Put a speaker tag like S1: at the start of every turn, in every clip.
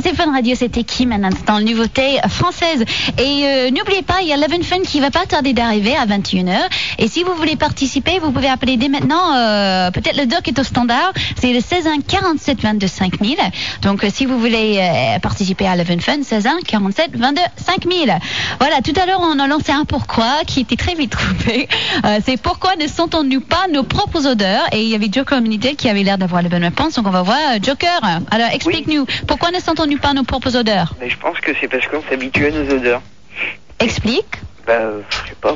S1: c'est Fun Radio, c'était Kim un instant, nouveauté française. Et n'oubliez pas, il y a Love and Fun qui va pas tarder d'arriver à 21h. Et si vous voulez participer, vous pouvez appeler dès maintenant, peut-être le doc est au standard, c'est le 16 1 47 22 5000. Donc si vous voulez participer à Love and Fun, 16 1 47 22 5000. Voilà, tout à l'heure on a lancé un pourquoi qui était très vite trouvé. C'est pourquoi ne sentons-nous pas nos propres odeurs? Et il y avait Joker Community qui avait l'air d'avoir la bonne réponse, donc on va voir Joker. Alors explique-nous, pourquoi ne sentons-nous pas nos propres odeurs?
S2: Mais je pense que c'est parce qu'on s'habitue à nos odeurs.
S1: Explique.
S2: Je sais pas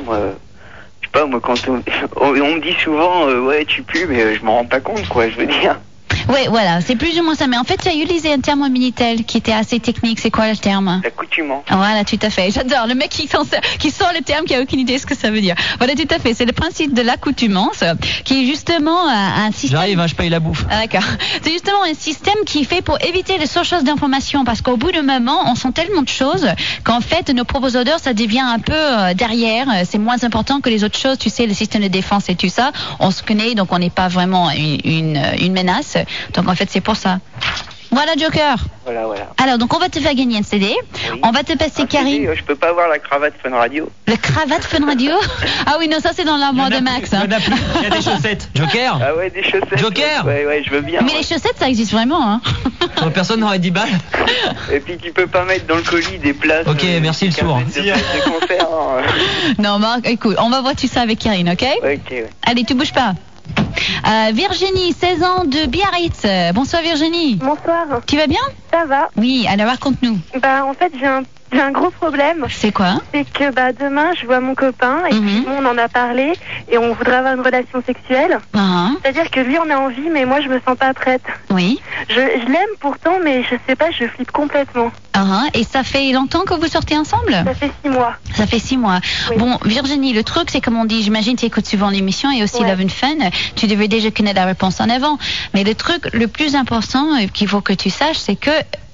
S2: moi quand on me dit souvent ouais tu pues, mais je m'en rends pas compte quoi, je veux dire.
S1: Oui, voilà, c'est plus ou moins ça. Mais en fait, tu as utilisé un terme au Minitel qui était assez technique. C'est quoi le terme?
S2: L'accoutumance.
S1: Voilà, tout à fait. J'adore le mec qui sort le terme, qui a aucune idée de ce que ça veut dire. Voilà, tout à fait. C'est le principe de l'accoutumance, qui est justement un système.
S3: J'arrive, je paye la bouffe.
S1: Ah, d'accord. C'est justement un système qui est fait pour éviter les surcharges d'informations, parce qu'au bout d'un moment, on sent tellement de choses qu'en fait, nos propres odeurs, ça devient un peu derrière. C'est moins important que les autres choses. Tu sais, le système de défense et tout ça. On se connaît, donc on n'est pas vraiment une menace. Donc en fait c'est pour ça. Voilà Joker.
S2: Voilà.
S1: Alors donc on va te faire gagner un CD. Oui. On va te passer Karine.
S2: Je peux pas avoir la cravate Fun Radio.
S1: Le cravate Fun Radio? Ah oui non, ça c'est dans l'armoire de Max.
S3: Il y a des chaussettes. Joker.
S2: Ah ouais, des chaussettes.
S3: Joker.
S2: Ouais, je veux bien.
S1: Mais les chaussettes ça existe vraiment hein.
S3: Personne n'aurait 10 balles.
S2: Et puis tu peux pas mettre dans le colis des places.
S3: Ok, merci le sourd.
S2: De concert.
S1: Non Marc, écoute, on va voir tout ça avec Karine, ok?
S2: Ok, ouais.
S1: Allez, tu bouges pas. Virginie, 16 ans de Biarritz. Bonsoir Virginie.
S4: Bonsoir.
S1: Tu vas bien?
S4: Ça va.
S1: Oui, alors raconte-nous.
S4: En fait, j'ai un gros problème.
S1: C'est quoi?
S4: C'est que demain, je vois mon copain et puis on en a parlé et on voudrait avoir une relation sexuelle. C'est-à-dire que lui, on a envie, mais moi, je me sens pas prête.
S1: Oui.
S4: Je l'aime pourtant, mais je sais pas, je flippe complètement.
S1: Et ça fait longtemps que vous sortez ensemble?
S4: Ça fait 6 mois.
S1: Ça fait 6 mois. Oui. Bon, Virginie, le truc, c'est comme on dit, j'imagine tu écoutes souvent l'émission et aussi Love and Fun. Tu devais déjà connaître la réponse en avant. Mais le truc le plus important qu'il faut que tu saches, c'est que